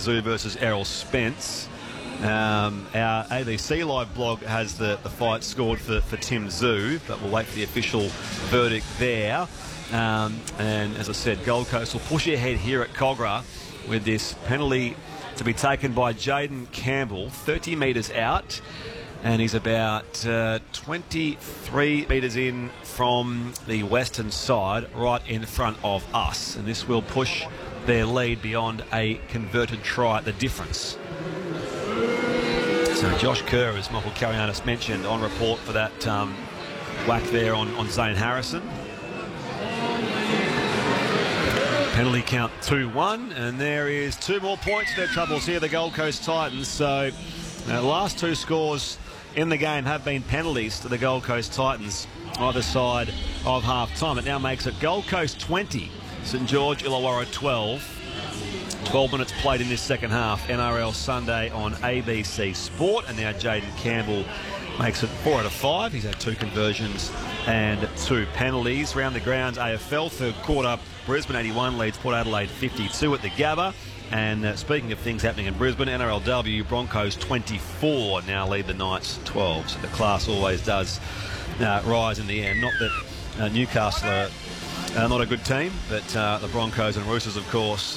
Zoo versus Errol Spence. Our ABC Live blog has the fight scored for Tim Zoo, but we'll wait for the official verdict there. And as I said, Gold Coast will push ahead here at Kogarah with this penalty to be taken by Jaden Campbell, 30 metres out. And he's about 23 metres in from the western side, right in front of us. And this will push their lead beyond a converted try at the difference. So Josh Kerr, as Michael Carianis mentioned, on report for that whack there on Zane Harrison. Penalty count 2-1, and there is 2 more points to their troubles here, the Gold Coast Titans. So last 2 scores in the game have been penalties to the Gold Coast Titans, either side of half-time. It now makes it Gold Coast 20, St George Illawarra 12. 12 minutes played in this second half. NRL Sunday on ABC Sport, and now Jaden Campbell makes it 4 out of 5. He's had 2 conversions and 2 penalties. Round the grounds, AFL third quarter, Brisbane 81 leads Port Adelaide 52 at the Gabba. And speaking of things happening in Brisbane, NRLW Broncos 24 now lead the Knights 12. So the class always does rise in the end. Not that Newcastle are not a good team, but the Broncos and Roosters, of course,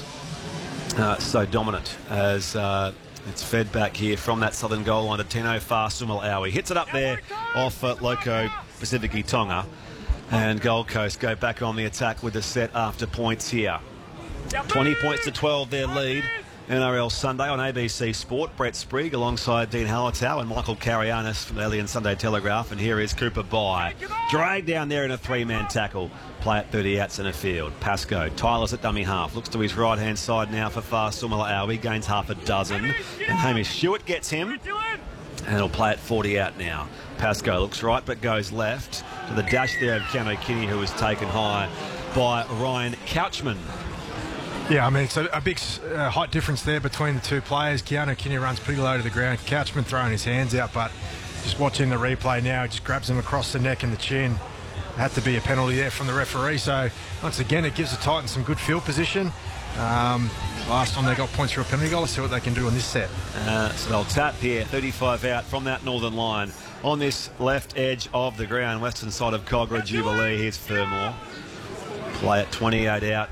so dominant as it's fed back here from that southern goal line to Tino Fa'asuamaleaui. Hits it up there off Loco Pacifici Tonga. And Gold Coast go back on the attack with the set after points here. 20 points to 12 their lead. NRL Sunday on ABC Sport. Brett Sprigg alongside Dean Hallertau and Michael Carianis from the Alien Sunday Telegraph. And here is Cooper Bye. Dragged down there in a 3-man tackle. Play at 30 outs in a field. Pascoe, Tyler's at dummy half. Looks to his right-hand side now for Fa'asuamaleaui. Gains half a dozen. And Hamish Stewart gets him. And he'll play at 40 out now. Pascoe looks right but goes left. To the dash there of Keano Kinney, who was taken high by Ryan Couchman. Yeah, I mean, it's a big height difference there between the 2 players. Keano Kinney runs pretty low to the ground. Couchman throwing his hands out, but just watching the replay now, just grabs him across the neck and the chin. Had to be a penalty there from the referee. So, once again, it gives the Titans some good field position. Last time they got points for a penalty goal. Let's see what they can do on this set. So they'll tap here, 35 out from that northern line. On this left edge of the ground, western side of Kogarah Jubilee, here's Fermor. Play at 28 out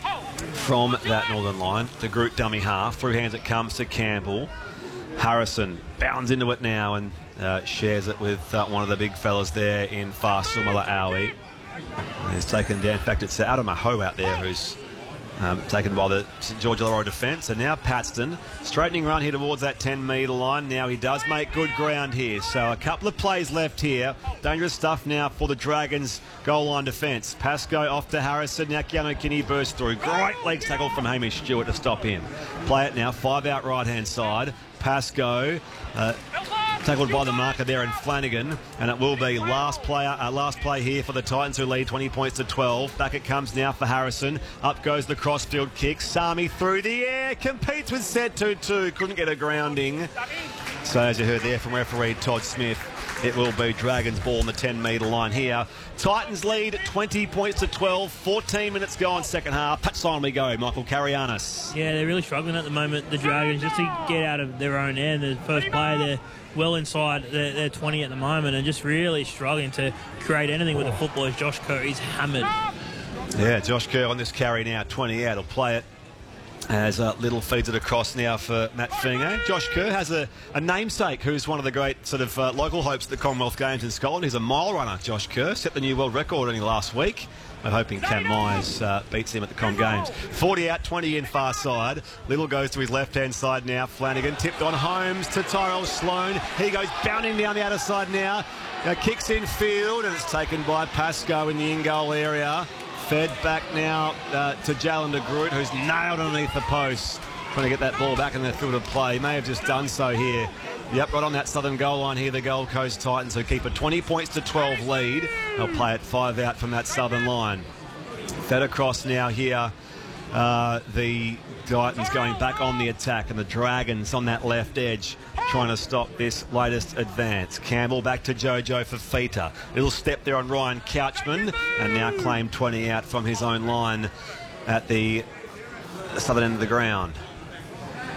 from that northern line. The group dummy half. Through hands it comes to Campbell. Harrison bounds into it now and shares it with one of the big fellas there in Fa'asuamaleaui. He's taken down. In fact, it's Adam Aho out there who's taken by the St George Illawarra defence. And now Paxton, straightening run here towards that 10-metre line. Now he does make good ground here. So a couple of plays left here. Dangerous stuff now for the Dragons' goal line defence. Pascoe off to Harrison. Now Keano Kinney bursts through. Great leg tackle from Hamish Stewart to stop him. Play it now, 5 out right-hand side. Pascoe tackled by the marker there in Flanagan, and it will be last play here for the Titans, who lead 20 points to 12. Back it comes now for Harrison. Up goes the crossfield kick. Sami through the air, competes with Set 2-2, couldn't get a grounding. So as you heard there from referee Todd Smith, it will be Dragons ball on the 10-metre line here. Titans lead 20 points to 12. 14 minutes gone second half. Touchline we go. Michael Carianis. Yeah, they're really struggling at the moment, the Dragons, just to get out of their own end. The first player, they're well inside their 20 at the moment and just really struggling to create anything with the football as Josh Kerr is hammered. Yeah, Josh Kerr on this carry now, 20 out. He'll play it as Little feeds it across now for Matt Fingo. Josh Kerr has a namesake who's one of the great sort of local hopes at the Commonwealth Games in Scotland. He's a mile runner, Josh Kerr. Set the new world record only last week. I'm hoping Cam Myers beats him at the Com Games. 40 out, 20 in far side. Little goes to his left-hand side now. Flanagan tipped on Holmes to Tyrell Sloan. He goes bounding down the outer side now. Kicks in field, and it's taken by Pascoe in the in-goal area. Fed back now to Jalen de Groot, who's nailed underneath the post. Trying to get that ball back in the field of play. May have just done so here. Yep, right on that southern goal line here, the Gold Coast Titans, who keep a 20 points to 12 lead. They'll play it 5 out from that southern line. Fed across now here. The Titans going back on the attack, and the Dragons on that left edge trying to stop this latest advance. Campbell back to Jojo Fifita. Little step there on Ryan Couchman, and now claimed 20 out from his own line at the southern end of the ground.